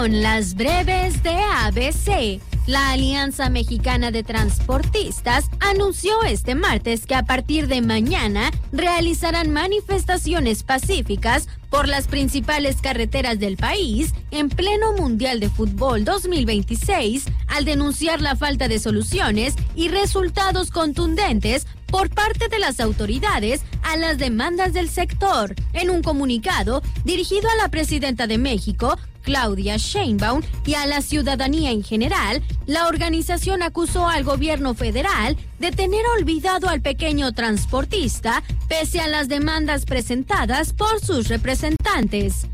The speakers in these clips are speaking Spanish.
son las breves de ABC. La Alianza Mexicana de Transportistas anunció este martes que a partir de mañana realizarán manifestaciones pacíficas por las principales carreteras del país en pleno Mundial de Fútbol 2026, al denunciar la falta de soluciones y resultados contundentes por parte de las autoridades a las demandas del sector. En un comunicado dirigido a la presidenta de México, Claudia Sheinbaum, y a la ciudadanía en general, la organización acusó al gobierno federal de tener olvidado al pequeño transportista, pese a las demandas presentadas por sus representantes.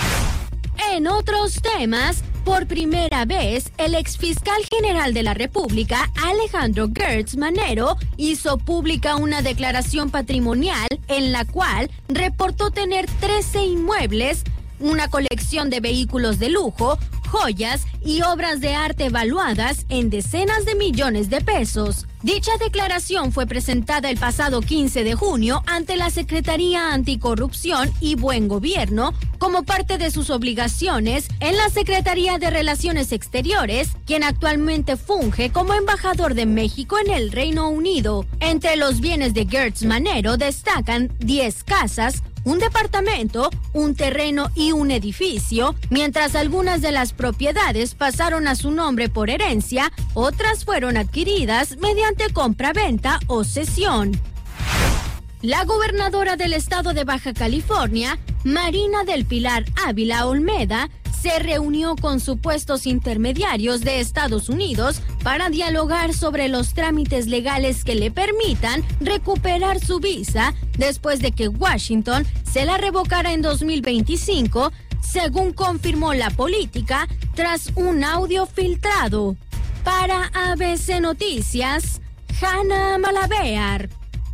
En otros temas, por primera vez, el exfiscal general de la República, Alejandro Gertz Manero, hizo pública una declaración patrimonial en la cual reportó tener 13 inmuebles, una colección de vehículos de lujo, joyas y obras de arte valuadas en decenas de millones de pesos. Dicha declaración fue presentada el pasado 15 de junio ante la Secretaría Anticorrupción y Buen Gobierno como parte de sus obligaciones en la Secretaría de Relaciones Exteriores, quien actualmente funge como embajador de México en el Reino Unido. Entre los bienes de Gertz Manero destacan 10 casas, un departamento, un terreno y un edificio, mientras algunas de las propiedades pasaron a su nombre por herencia, otras fueron adquiridas mediante compra-venta o cesión. La gobernadora del estado de Baja California, Marina del Pilar Ávila Olmeda, se reunió con supuestos intermediarios de Estados Unidos para dialogar sobre los trámites legales que le permitan recuperar su visa después de que Washington se la revocara en 2025, según confirmó la política tras un audio filtrado. Para ABC Noticias, Hanna Malabear.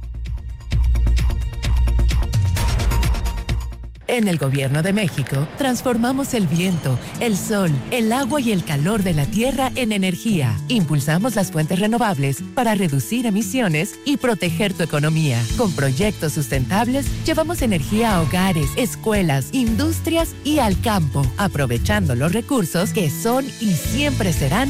En el Gobierno de México, transformamos el viento, el sol, el agua y el calor de la tierra en energía. Impulsamos las fuentes renovables para reducir emisiones y proteger tu economía. Con proyectos sustentables, llevamos energía a hogares, escuelas, industrias y al campo, aprovechando los recursos que son y siempre serán